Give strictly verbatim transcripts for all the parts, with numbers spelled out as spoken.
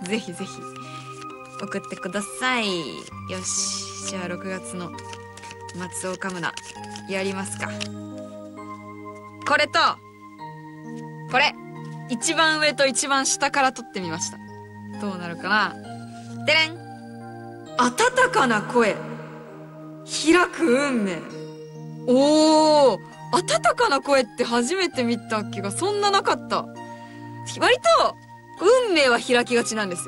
ぜひぜひ送ってください。よし、じゃあろくがつの松尾カムナやりますか。これとこれ、一番上と一番下から撮ってみました。どうなるかな。でれん。温かな声、開く運命。おー、温かな声って初めて見た気がそんななかった。割と運命は開きがちなんですよ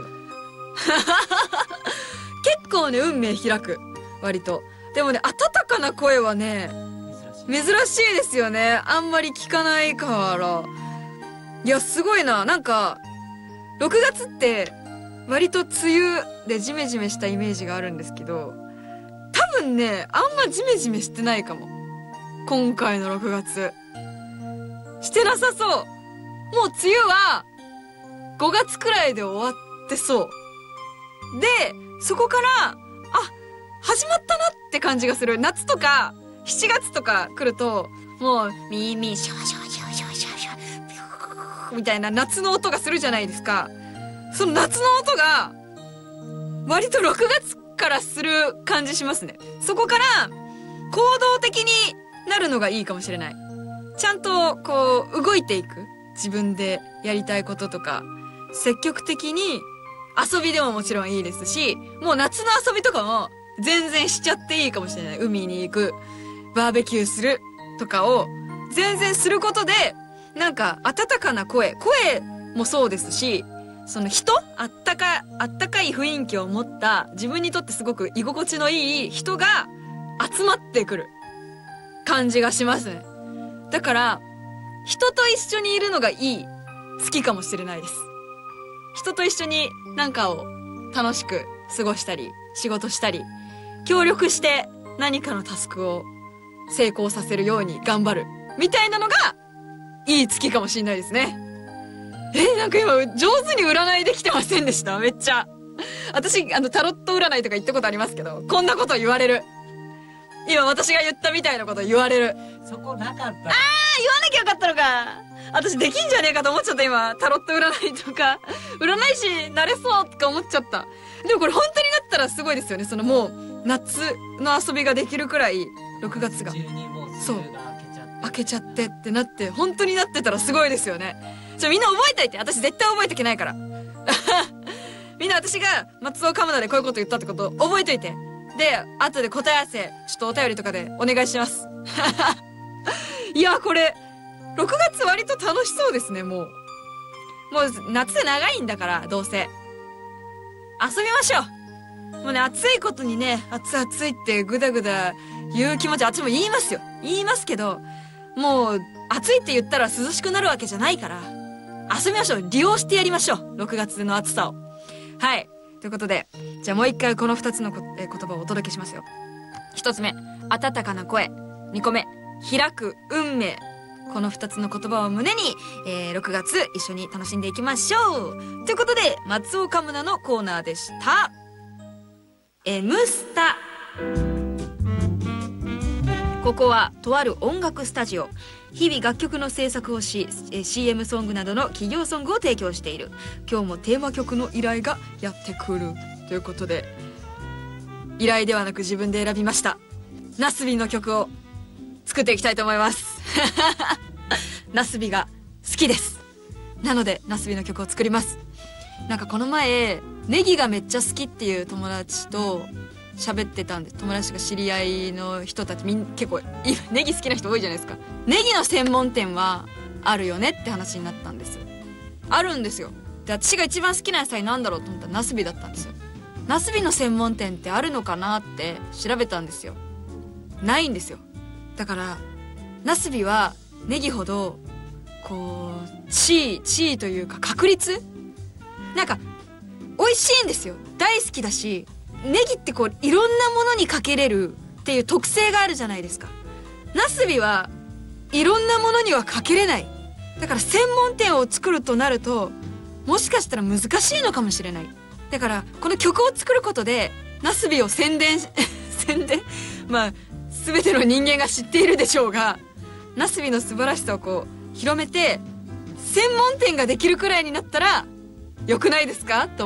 結構ね、運命開く、割と。でもね、温かな声はね珍しいですよね。あんまり聞かないから。いや、すごいな。なんかろくがつって割と梅雨でジメジメしたイメージがあるんですけど、多分ね、あんまジメジメしてないかも。今回のろくがつしてなさそう。もう梅雨はごがつくらいで終わってそうで、そこからあ、始まったなって感じがする。夏とかしちがつとか来ると、もうミーミーシャーシャーシャーシャーシャーシャーピューみたいな夏の音がするじゃないですか。その夏の音が割とろくがつからする感じしますね。そこから行動的になるのがいいかもしれない。ちゃんとこう動いていく、自分でやりたいこととか積極的に、遊びでももちろんいいですし、もう夏の遊びとかも全然しちゃっていいかもしれない。海に行く、バーベキューするとかを全然することで、なんか温かな声、声もそうですし、その人、あったか、あったかい雰囲気を持った自分にとってすごく居心地のいい人が集まってくる感じがしますね。だから人と一緒にいるのがいい、好きかもしれないです。人と一緒になんかを楽しく過ごしたり、仕事したり、協力して何かのタスクを成功させるように頑張るみたいなのがいい月かもしれないですね。え、なんか今上手に占いできてませんでした？めっちゃ。私、あの、タロット占いとか言ったことありますけど、こんなこと言われる。今私が言ったみたいなこと言われる。 そこなかった。あー、言わなきゃよかったのか。私できんじゃねえかと思っちゃった今。タロット占いとか占い師なれそうとか思っちゃった。でもこれ本当になったらすごいですよね。そのもう夏の遊びができるくらいろくがつが中にもう梅雨が明けちゃって、 明けちゃってってなって、本当になってたらすごいですよね。じゃあみんな覚えといて。私絶対覚えとけないからみんな私が松尾カムナでこういうこと言ったってこと覚えといて。で、後で答え合わせちょっとお便りとかでお願いしますいや、これろくがつ割と楽しそうですね。もうもう夏長いんだから、どうせ遊びましょう。もうね、暑いことにね、暑い暑いってぐだぐだ言う気持ち、私も言いますよ。言いますけど、もう暑いって言ったら涼しくなるわけじゃないから、遊びましょう。利用してやりましょう、ろくがつの暑さを。はい、ということで、じゃあもう一回この二つのこ、えー、言葉をお届けしますよ。一つ目、温かな声。二個目、開く運命。この二つの言葉を胸に、えー、ろくがつ一緒に楽しんでいきましょう。ということで、松尾カムナのコーナーでした。Mスタ。ここはとある音楽スタジオ。日々楽曲の制作をし、えー、シーエム ソングなどの企業ソングを提供している。今日もテーマ曲の依頼がやってくるということで、依頼ではなく自分で選びました。ナスビの曲を作っていきたいと思いますナスビが好きです。なのでナスビの曲を作ります。なんかこの前ネギがめっちゃ好きっていう友達と喋ってたんで、友達が知り合いの人たちみん結構ネギ好きな人多いじゃないですか。ネギの専門店はあるよねって話になったんですよ。あるんですよ。で、私が一番好きな野菜なんだろうと思ったらナスビだったんですよ。ナスビの専門店ってあるのかなって調べたんですよ。ないんですよ。だからナスビはネギほどこう地位地位というか確率、なんか美味しいんですよ。大好きだし、ネギってこういろんなものにかけれるっていう特性があるじゃないですか。ナスビはいろんなものにはかけれない。だから専門店を作るとなると、もしかしたら難しいのかもしれない。だからこの曲を作ることでナスビを宣伝宣伝まあ全ての人間が知っているでしょうが、ナスビの素晴らしさをこう広めて専門店ができるくらいになったら良くないですかと